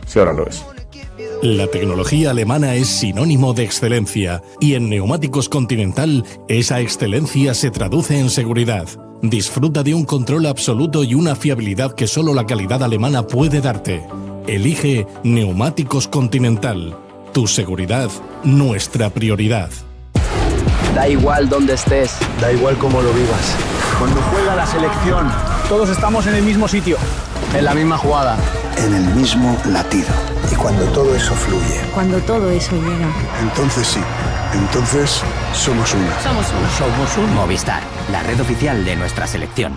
si ahora lo es. La tecnología alemana es sinónimo de excelencia y en Neumáticos Continental esa excelencia se traduce en seguridad. Disfruta de un control absoluto y una fiabilidad que solo la calidad alemana puede darte. Elige Neumáticos Continental. Tu seguridad, nuestra prioridad. Da igual dónde estés, da igual cómo lo vivas. Cuando juega la selección, todos estamos en el mismo sitio, en la misma jugada, en el mismo latido. Y cuando todo eso fluye, cuando todo eso llega, entonces sí, entonces somos uno. Somos un Movistar, la red oficial de nuestra selección.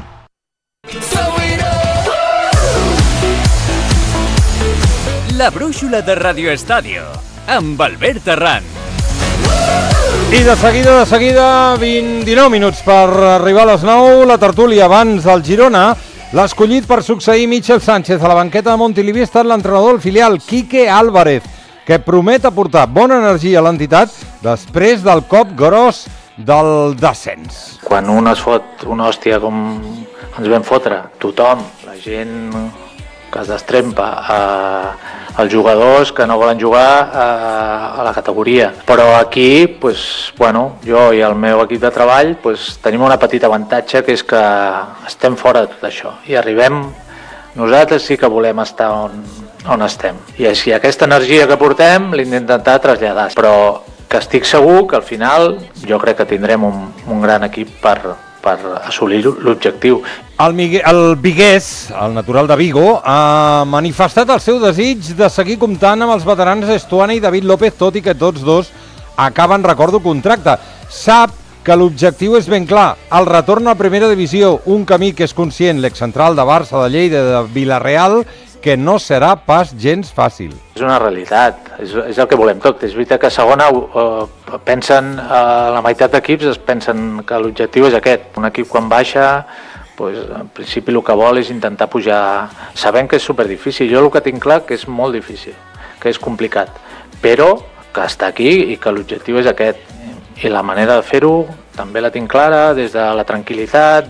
La brúixola de Radio Estadio, amb Albert Arran. I de seguida, 19 minuts per arribar a les 9, la tertúlia abans del Girona. L'escollit per succeir Michel Sánchez a la banqueta de Montilivi ha estat l'entrenador del filial, Quique Álvarez, que promet aportar bona energia a l'entitat després del cop gros del descens. Quan un es fot una hòstia com ens vam fotre, tothom, la gent que es destrempa, els jugadors que no volen jugar a la categoria. Però aquí, jo i el meu equip de treball tenim una petita avantatge, que és que estem fora de tot això i arribem, nosaltres sí que volem estar on estem. I així aquesta energia que portem l'hem d'intentar traslladar, però que estic segur que al final jo crec que tindrem un gran equip per assolir l'objectiu. El viguès, el natural de Vigo, ha manifestat el seu desig de seguir comptant amb els veterans Estuani i David López, tot i que tots dos acaben, recordo, contracte. Sap que l'objectiu és ben clar, el retorn a primera divisió, un camí que és conscient l'excentral de Barça, de Lleida, de Vila-real, que no serà pas gens fàcil. És una realitat, és el que volem tot. És veritat que a segona pensen, la meitat d'equips es pensen que l'objectiu és aquest. Un equip quan baixa, en principi el que vol és intentar pujar, sabent que és superdifícil. Jo el que tinc clar que és molt difícil, que és complicat, però que està aquí i que l'objectiu és aquest. I la manera de fer-ho també la tinc clara, des de la tranquil·litat,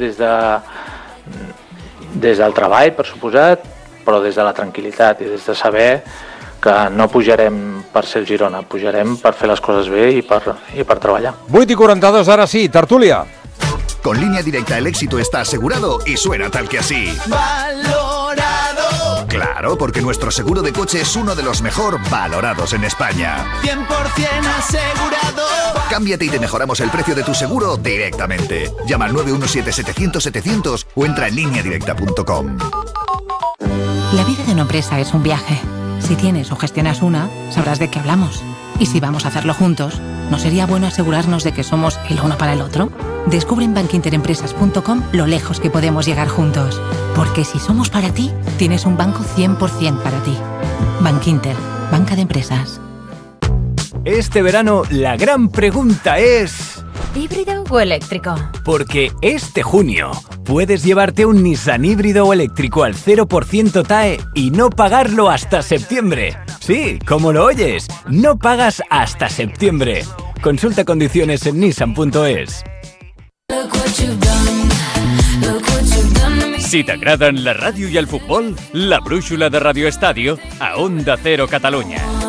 des del treball, per suposat, però des de la tranquil·litat i des de saber que no pujarem per ser el Girona, pujarem per fer les coses bé i per treballar. 8:42, ara sí, tertúlia. Con Línea Directa el éxito está asegurado y suena tal que así. ¡Valorado! Claro, porque nuestro seguro de coche es uno de los mejor valorados en España. 100% asegurado. Cámbiate y te mejoramos el precio de tu seguro directamente. Llama al 917-700-700 o entra en lineadirecta.com. La vida de una empresa es un viaje. Si tienes o gestionas una, sabrás de qué hablamos. Y si vamos a hacerlo juntos, ¿no sería bueno asegurarnos de que somos el uno para el otro? Descubre en bankinterempresas.com lo lejos que podemos llegar juntos. Porque si somos para ti, tienes un banco 100% para ti. Bankinter, banca de empresas. Este verano la gran pregunta es... ¿híbrido o eléctrico? Porque este junio puedes llevarte un Nissan híbrido o eléctrico al 0% TAE y no pagarlo hasta septiembre. Sí, como lo oyes, no pagas hasta septiembre. Consulta condiciones en nissan.es. Si t'agraden la ràdio i el futbol, la brúixola de Radio Estadio a Onda Cero Catalunya.